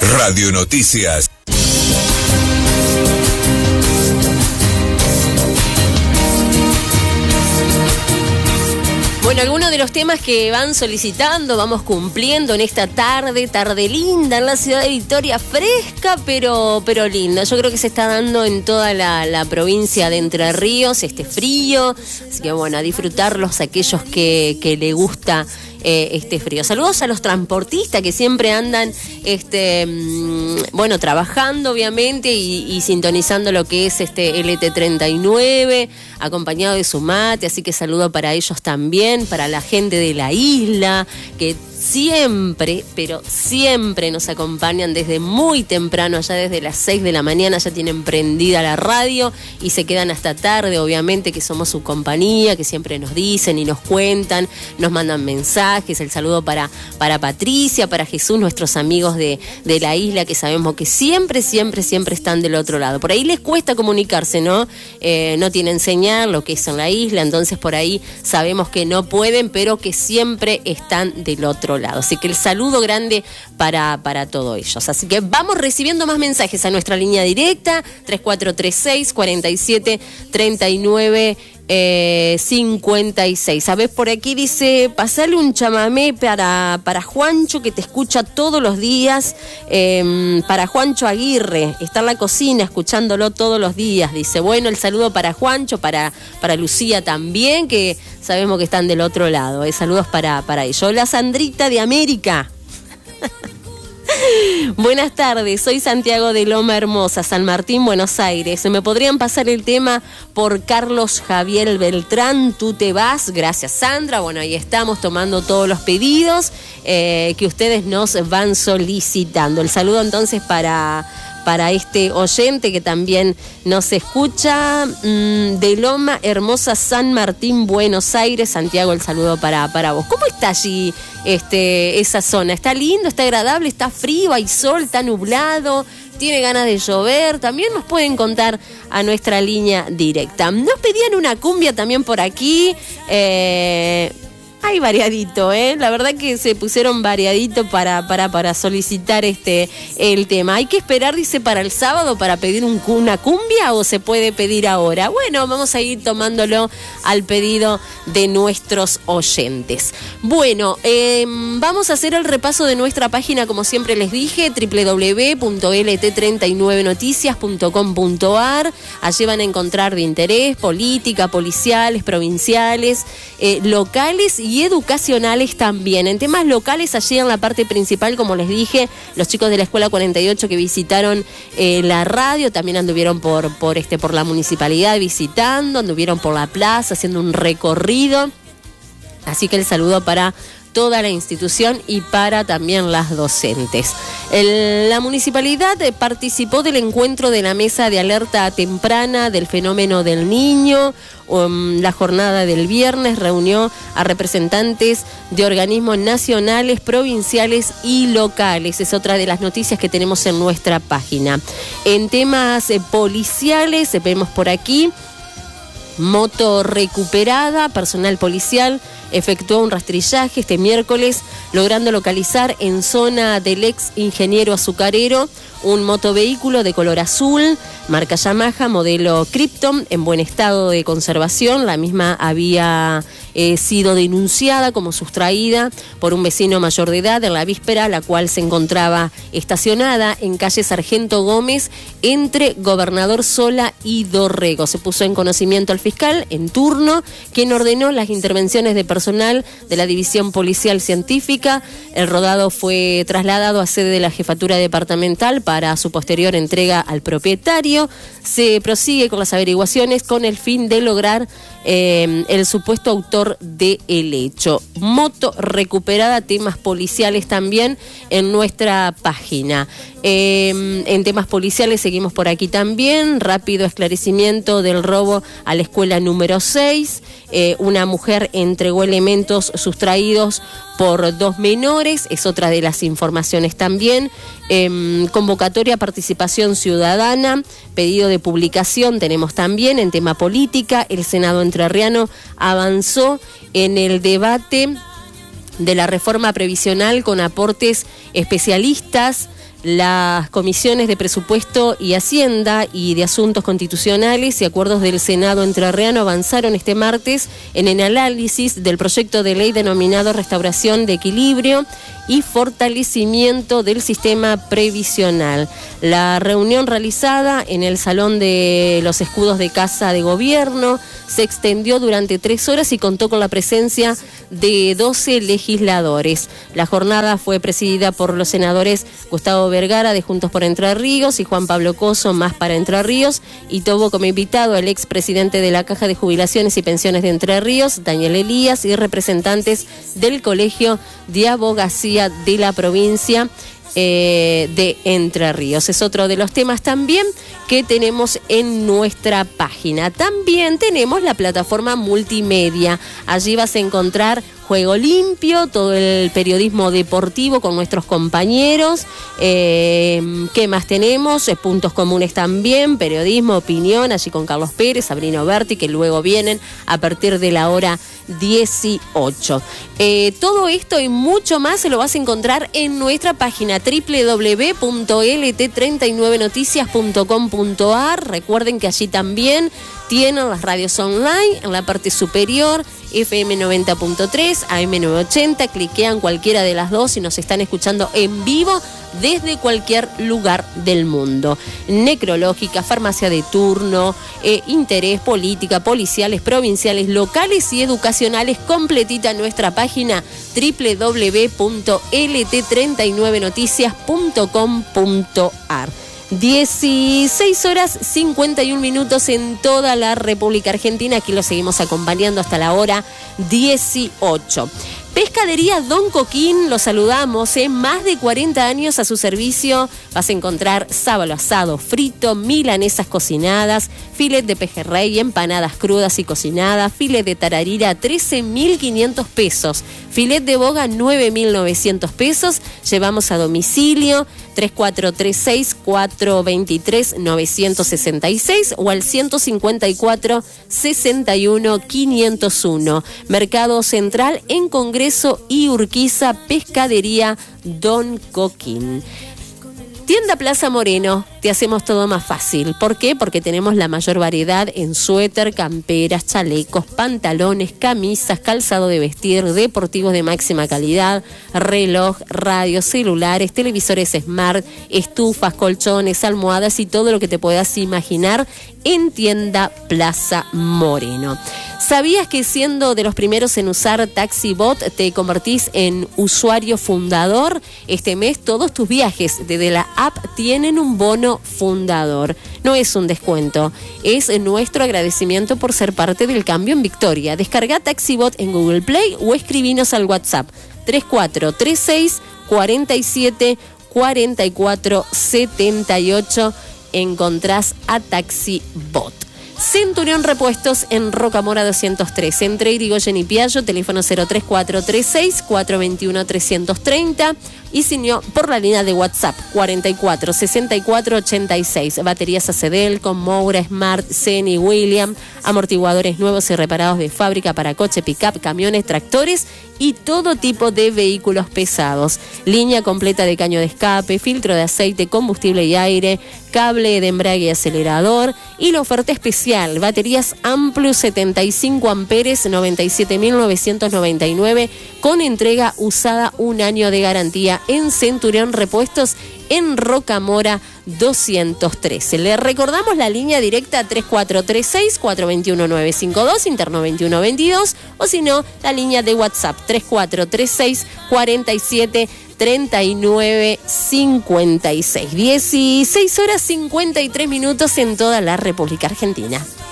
Radio Noticias. Bueno, algunos de los temas que van solicitando, vamos cumpliendo en esta tarde linda en la ciudad de Victoria, fresca pero linda. Yo creo que se está dando en toda la provincia de Entre Ríos este frío, así que bueno, a disfrutarlos aquellos que le gusta este frío. Saludos a los transportistas que siempre andan trabajando obviamente y sintonizando lo que es LT39, acompañado de su mate, así que saludo para ellos también, para la gente de la isla que siempre, pero siempre nos acompañan desde muy temprano, allá desde las 6 de la mañana ya tienen prendida la radio y se quedan hasta tarde, obviamente que somos su compañía, que siempre nos dicen y nos cuentan, nos mandan mensajes. El saludo para Patricia, para Jesús, nuestros amigos de la isla, que sabemos que siempre están del otro lado. Por ahí les cuesta comunicarse, ¿no? No tienen señal, lo que es en la isla, entonces por ahí sabemos que no pueden, pero que siempre están del otro lado. Así que el saludo grande para todos ellos. Así que vamos recibiendo más mensajes a nuestra línea directa, 3436 47 39 56. A ver, por aquí dice, pasale un chamamé para Juancho, que te escucha todos los días, para Juancho Aguirre, está en la cocina escuchándolo todos los días. Dice, bueno, el saludo para Juancho, para Lucía también, que sabemos que están del otro lado. Saludos para ellos. Hola, Sandrita de América. Buenas tardes, soy Santiago de Loma Hermosa, San Martín, Buenos Aires. ¿Me podrían pasar el tema por Carlos Javier Beltrán, Tú te vas? Gracias, Sandra. Bueno, ahí estamos tomando todos los pedidos que ustedes nos van solicitando. El saludo entonces para este oyente que también nos escucha, de Loma Hermosa, San Martín, Buenos Aires. Santiago, el saludo para vos. ¿Cómo está allí esa zona? ¿Está lindo, está agradable, está frío, hay sol, está nublado, tiene ganas de llover? También nos pueden contar a nuestra línea directa. Nos pedían una cumbia también por aquí. Hay variadito, la verdad que se pusieron variadito para solicitar el tema. ¿Hay que esperar, dice, para el sábado para pedir una cumbia o se puede pedir ahora? Bueno, vamos a ir tomándolo al pedido de nuestros oyentes. Bueno, vamos a hacer el repaso de nuestra página, como siempre les dije, www.lt39noticias.com.ar. Allí van a encontrar de interés política, policiales, provinciales, locales y educacionales también. En temas locales, allí en la parte principal, como les dije, los chicos de la Escuela 48 que visitaron la radio, también anduvieron por la municipalidad visitando, anduvieron por la plaza haciendo un recorrido. Así que el saludo para toda la institución y para también las docentes. La municipalidad participó del encuentro de la mesa de alerta temprana del fenómeno del Niño. La jornada del viernes reunió a representantes de organismos nacionales, provinciales y locales. Es otra de las noticias que tenemos en nuestra página. En temas policiales, vemos por aquí, moto recuperada, personal policial efectuó un rastrillaje este miércoles, logrando localizar en zona del ex ingeniero azucarero un motovehículo de color azul, marca Yamaha, modelo Krypton, en buen estado de conservación. La misma había sido denunciada como sustraída por un vecino mayor de edad en la víspera, la cual se encontraba estacionada en calle Sargento Gómez, entre Gobernador Sola y Dorrego. Se puso en conocimiento al fiscal en turno, quien ordenó las intervenciones de personal de la División Policial Científica. El rodado fue trasladado a sede de la Jefatura Departamental para su posterior entrega al propietario. Se prosigue con las averiguaciones con el fin de lograr el supuesto autor del hecho. Moto recuperada, temas policiales también en nuestra página. En temas policiales seguimos por aquí también. Rápido esclarecimiento del robo a la escuela número 6. Una mujer entregó elementos sustraídos por 2 menores, es otra de las informaciones también. Convocatoria a participación ciudadana, pedido de publicación tenemos también. En tema política, el Senado entrerriano avanzó en el debate de la reforma previsional con aportes especialistas Las comisiones de Presupuesto y Hacienda y de Asuntos Constitucionales y Acuerdos del Senado entrerriano avanzaron este martes en el análisis del proyecto de ley denominado Restauración de Equilibrio y Fortalecimiento del Sistema Previsional. La reunión realizada en el Salón de los Escudos de Casa de Gobierno se extendió durante 3 horas y contó con la presencia de 12 legisladores. La jornada fue presidida por los senadores Gustavo Vergara de Juntos por Entre Ríos y Juan Pablo Coso, Más para Entre Ríos, y tuvo como invitado al expresidente de la Caja de Jubilaciones y Pensiones de Entre Ríos, Daniel Elías, y representantes del Colegio de Abogacía de la provincia de Entre Ríos. Es otro de los temas también que tenemos en nuestra página. También tenemos la plataforma multimedia. Allí vas a encontrar Juego Limpio, todo el periodismo deportivo con nuestros compañeros. ¿Qué más tenemos? Puntos comunes también, periodismo, opinión, allí con Carlos Pérez, Sabrina Berti, que luego vienen a partir de la hora 18. Todo esto y mucho más se lo vas a encontrar en nuestra página www.lt39noticias.com.ar. Recuerden que allí también tienen las radios online en la parte superior, FM 90.3, AM 980, cliquean cualquiera de las dos y nos están escuchando en vivo desde cualquier lugar del mundo. Necrológica, farmacia de turno, interés, política, policiales, provinciales, locales y educacionales, completita nuestra página www.lt39noticias.com.ar. 16 horas 51 minutos en toda la República Argentina. Aquí lo seguimos acompañando hasta la hora 18. Pescadería Don Coquín, los saludamos, más de 40 años a su servicio. Vas a encontrar sábalo asado, frito, milanesas cocinadas, filet de pejerrey, empanadas crudas y cocinadas, filet de tararira 13.500 pesos, filet de boga 9.900 pesos. Llevamos a domicilio 3436-423-966 o al 154-61-501. Mercado Central en Congreso y Urquiza, Pescadería Don Coquín. Tienda Plaza Moreno, te hacemos todo más fácil. ¿Por qué? Porque tenemos la mayor variedad en suéter, camperas, chalecos, pantalones, camisas, calzado de vestir, deportivos de máxima calidad, reloj, radios, celulares, televisores smart, estufas, colchones, almohadas y todo lo que te puedas imaginar en Tienda Plaza Moreno. ¿Sabías que siendo de los primeros en usar TaxiBot te convertís en usuario fundador? Este mes todos tus viajes desde la app tienen un bono fundador. No es un descuento, es nuestro agradecimiento por ser parte del cambio en Victoria. Descarga TaxiBot en Google Play o escribinos al WhatsApp 3436 47 44 78. Encontrás a TaxiBot. Centurión Repuestos en Rocamora 203, entre Irigoyen y Piaggio, teléfono 03436 421 330 y si no, por la línea de WhatsApp 44 64 86. Baterías Acedel con Moura, Smart, Zenny, William, amortiguadores nuevos y reparados de fábrica para coche, pick-up, camiones, tractores y todo tipo de vehículos pesados. Línea completa de caño de escape, filtro de aceite, combustible y aire, cable de embrague y acelerador y la oferta especial, baterías Amplus 75 amperes 97.999 con entrega usada 1 año de garantía en Centurión Repuestos en Rocamora 213. Le recordamos la línea directa 3436-421-952, interno 2122, o si no, la línea de WhatsApp 3436-473956. 16 horas 53 minutos en toda la República Argentina.